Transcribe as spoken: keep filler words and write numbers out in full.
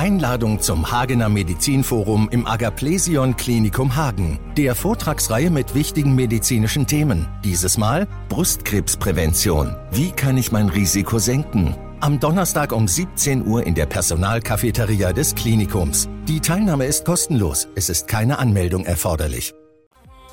Einladung zum Hagener Medizinforum im Agaplesion Klinikum Hagen, der Vortragsreihe mit wichtigen medizinischen Themen. Dieses Mal Brustkrebsprävention. Wie kann ich mein Risiko senken? Am Donnerstag um siebzehn Uhr in der Personalcafeteria des Klinikums. Die Teilnahme ist kostenlos. Es ist keine Anmeldung erforderlich.